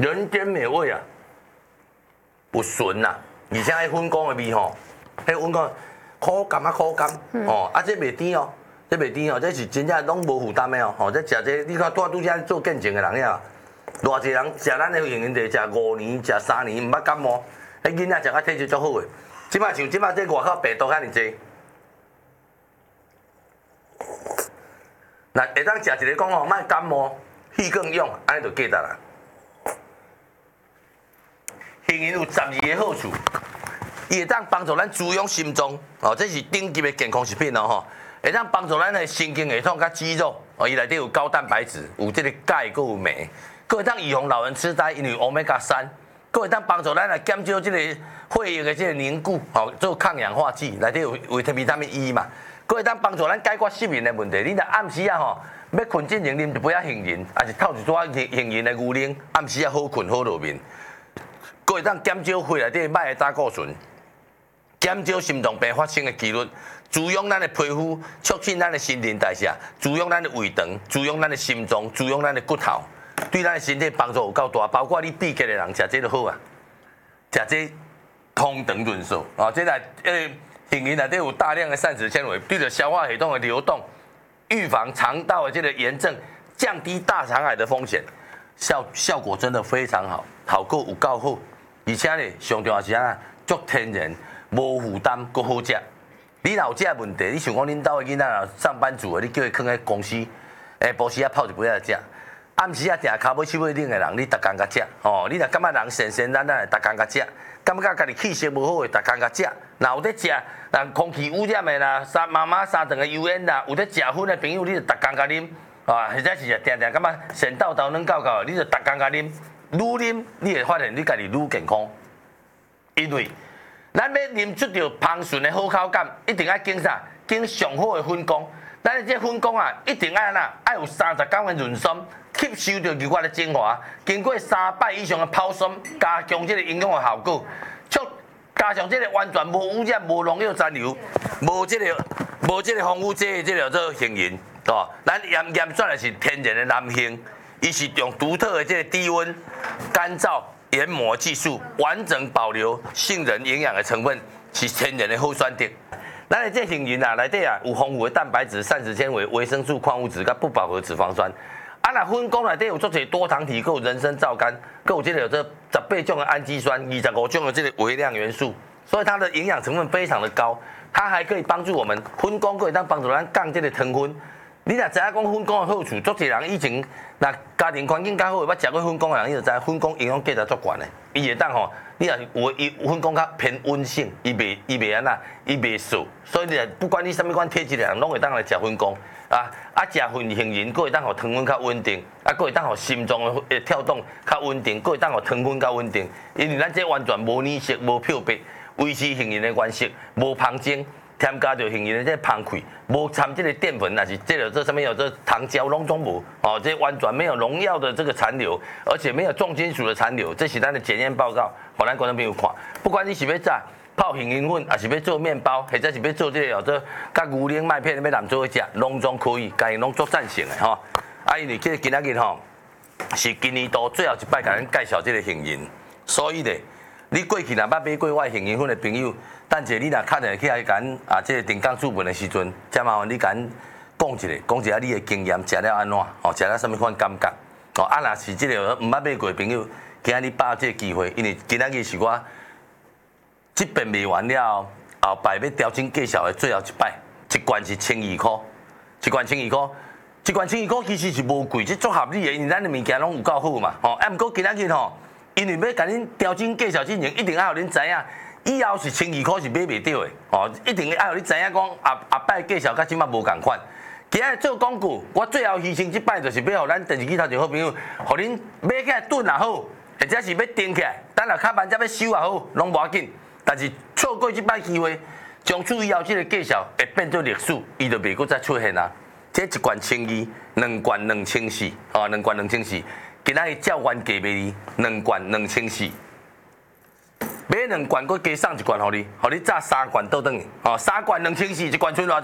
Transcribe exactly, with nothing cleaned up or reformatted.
人间美味啊，有纯呐，而且迄粉光的味吼，迄粉光口感啊口感，哦，啊这袂甜哦，这袂甜哦，这是真正拢无负担的哦，吼，这食这你看拄拄则做见证的人呀，偌济人食咱的行云茶，食五年、食三年，毋捌感冒，迄囡仔食啊体质足好的，即摆像即摆这外口病毒遐尼济。 那会当食一个讲吼，莫感冒、气更勇，安尼就记得啦。杏仁有十二个好处，伊会当帮助咱滋养心脏，哦，这是顶级的健康食品哦吼。会当帮助咱的神经系统甲肌肉，哦，伊内底有高蛋白质，有这个钙，佮有镁，佮会当预防老人痴呆，因为 omega 三，佮会当帮助咱来减少这个血液的这个凝固，哦，做抗氧化剂，内底有维他维他命 E 嘛。 佫会当帮助咱解决失眠的问题。你若暗时啊吼，要困进前啉一杯啊杏仁，还是透一撮杏杏仁的牛奶，暗时啊好困好入眠。佫会当减少血内底歹的胆固醇，减少心脏病发生的几率，滋养咱的皮肤，促进咱的新陈代谢，滋养咱的胃肠，滋养咱的心脏，滋养咱的骨头，对咱的身体帮助有够大。包括你闭结的人食这就好啊，食这通肠润燥啊，这来呃。 杏仁内底有大量的膳食纤维，对着消化系统的流动，预防肠道的这个炎症，降低大肠癌的风险，效效果真的非常好，效果有够好，而且呢，上重要是啊，足天然，无负担，佮好食。你若有这问题，你想讲恁兜的囡仔若上班族的，你叫伊囥喺公司，下晡时啊泡一杯来食，暗时啊定骹要手尾冷的人，你逐工甲食，哦，你若感觉人闲闲懒懒的，逐工甲食。 感觉家己气色无好诶，逐工甲食，若有咧食，人空气污染诶啦，三妈妈三顿诶油烟啦，有咧食薰诶朋友，你就逐工甲啉，啊，或者是定定感觉神叨叨软搞搞，你就逐工甲啉，愈啉你会发现你家己愈健康，因为咱要啉出着芳醇诶好口感，一定爱经啥？经上好诶粉光，咱诶这粉光啊，一定爱哪？爱有三十九的润酸。 吸收着牛骨的精华，经过三摆以上的泡酸，加强这个营养的效果，促加上这个完全无污染、无农药残留、无这个无这个防腐剂的这个做杏仁，哦，咱盐盐酸的是天然的南杏，伊是用独特的这个低温干燥研磨技术，完整保留杏仁营养的成分，是天然的好选择。咱的这杏仁啊，内底啊有丰富的蛋白质、膳食纤维、维生素、矿物质、甲不饱和脂肪酸。 啊，那粉光内底有足侪多糖体，佮有人参皂苷，佮有这个有这十八种的氨基酸，二十五种的这个微量元素，所以它的营养成分非常的高。它还可以帮助我们粉光，可以当帮助咱降这个糖分。你若知影讲粉光的好处，足侪人以前那家庭环境较好，捌食过粉光的人，你就知影粉光营养价值足悬的。伊会当吼，你若有伊粉光较偏温性，伊袂伊袂安那，伊袂素，所以你不管你什么款体质的人，拢会当来食粉光。 啊啊！食粉杏仁，佫会当互糖分较稳定，啊，佫会当互心脏的跳动较稳定，佫会当互糖分较稳定。因为咱这完全无染色、无漂白，维持杏仁的原色，无芳精，添加着杏仁的这芳气，无掺这个淀粉，还是这个这上面有这糖胶，拢总无。哦，这完全没有农药的这个残留，而且没有重金属的残留。这是咱的检验报告，互咱观众朋友看。不管你是要炸。 泡杏仁粉，也是要做面包，或者是要做这个哦，做甲牛奶麦片要南做去食，拢总可以，家己拢做赞成的吼。啊，因为这个今仔日吼是今年度最后一摆，甲咱介绍这个杏仁，所以咧，你过去若捌买过我杏仁粉的朋友，等者你若敲电话起来甲咱啊，这个定岗主文的时阵，再麻烦你甲咱讲一下，讲一下你的经验，食了安怎？哦，食了什么款感觉？哦，啊，若是这个毋捌买过的朋友，今仔日把握这个机会，因为今仔日是我。 这边卖完了，后摆要调整介绍的最后一摆，一罐是千二块，一罐千二块，一罐千二块其实是无贵，这足合理的，因为咱的物件拢有够好嘛。吼，啊，毋过今仔日吼，因为要甲恁调整介绍之前，一定要互恁知影，以后是千二块是买袂到的，吼，一定要互你知影讲，后后摆介绍甲即摆无共款。今日做广告，我最后牺牲即摆就是要互咱电视机头前好朋友，互恁买起来炖也好，或者是要订起来，等下卡班才要收也好，拢无要紧。 但是错过这摆机会，从此以后这个介绍会变做历史，伊就袂搁再出现啊！这一罐千二，两罐两千四，哦，两罐两千四，今仔日照原价卖你，两罐两千四，买两罐，搁加送一罐互你，互你炸三罐倒转去，哦，三罐两千四，一罐剩偌